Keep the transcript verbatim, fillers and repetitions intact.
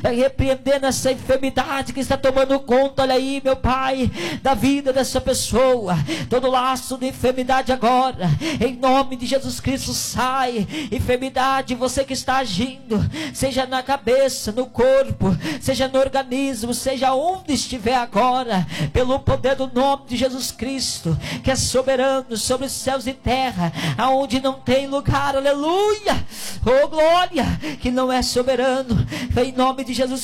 Vai repreendendo essa enfermidade que está tomando conta, olha aí, meu Pai, da vida dessa pessoa. Todo laço de enfermidade agora, em nome de Jesus Cristo, sai. Enfermidade, você que está agindo, seja na cabeça, no corpo, seja no organismo, seja onde estiver agora, pelo poder do nome de Jesus Cristo, que é soberano sobre os céus e terra, aonde não tem lugar, aleluia, oh glória, que não é soberano, em nome de Jesus